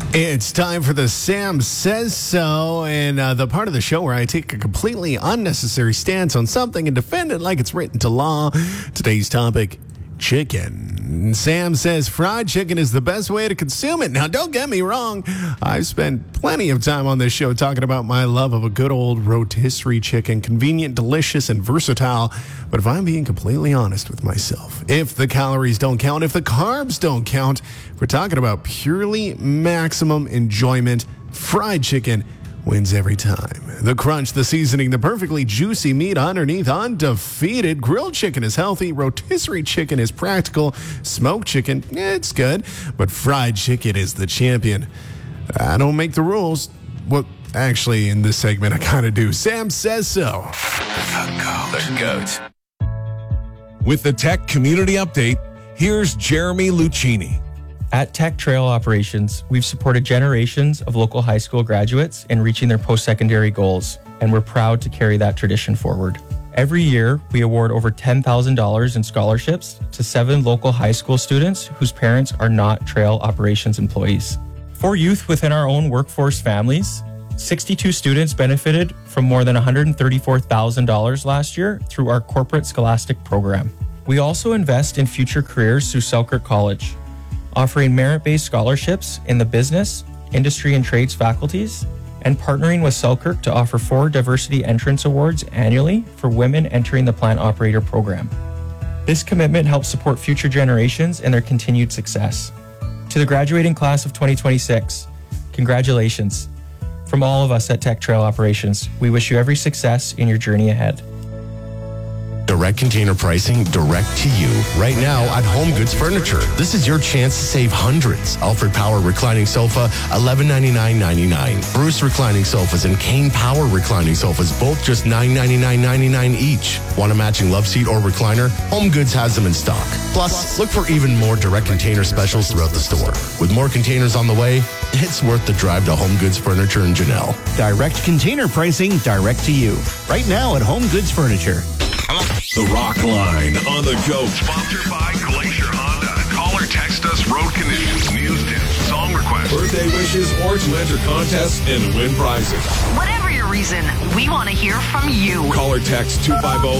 It's time for the Sam Says So, and the part of the show where I take a completely unnecessary stance on something and defend it like it's written to law. Today's topic, chicken. Sam says fried chicken is the best way to consume it. Now, don't get me wrong. I've spent plenty of time on this show talking about my love of a good old rotisserie chicken. Convenient, delicious, and versatile. But if I'm being completely honest with myself, if the calories don't count, if the carbs don't count, if we're talking about purely maximum enjoyment, fried chicken wins every time. The crunch, the seasoning, the perfectly juicy meat underneath, undefeated. Grilled chicken is healthy. Rotisserie chicken is practical. Smoked chicken, it's good. But fried chicken is the champion. I don't make the rules. Well, actually, in this segment, I kind of do. Sam Says So. The GOAT. With the Tech Community Update, here's Jeremy Lucchini. At Tech Trail Operations, we've supported generations of local high school graduates in reaching their post-secondary goals, and we're proud to carry that tradition forward. Every year, we award over $10,000 in scholarships to 7 local high school students whose parents are not trail operations employees. For youth within our own workforce families, 62 students benefited from more than $134,000 last year through our corporate scholastic program. We also invest in future careers through Selkirk College, offering merit-based scholarships in the business, industry, and trades faculties, and partnering with Selkirk to offer 4 diversity entrance awards annually for women entering the plant operator program. This commitment helps support future generations and their continued success. To the graduating class of 2026, congratulations. From all of us at Tech Trail Operations, we wish you every success in your journey ahead. Direct container pricing direct to you. Right now at Home Goods Furniture. This is your chance to save hundreds. Alfred Power reclining sofa, $1199.99. Bruce reclining sofas and Kane Power reclining sofas, both just $999.99 each. Want a matching love seat or recliner? Home Goods has them in stock. Plus, look for even more direct container specials throughout the store. With more containers on the way, it's worth the drive to Home Goods Furniture in Janelle. Direct container pricing direct to you. Right now at Home Goods Furniture. The Rock Line on the GOAT. Sponsored by Glacier Honda. Call or text us road conditions, news tips, song requests, Birthday wishes, or to enter contests and win prizes. Whatever your reason, we want to hear from you. Call or text 250